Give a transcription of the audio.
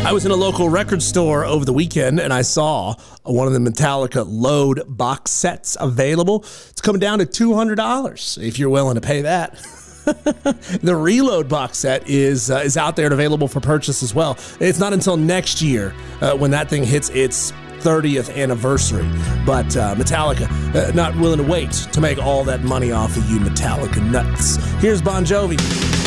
I was in a local record store over the weekend and I saw one of the Metallica Load box sets available. It's coming down to $200 if you're willing to pay that. The Reload box set is out there and available for purchase as well. It's not until next year when that thing hits its 30th anniversary. But Metallica not willing to wait to make all that money off of you Metallica nuts. Here's Bon Jovi.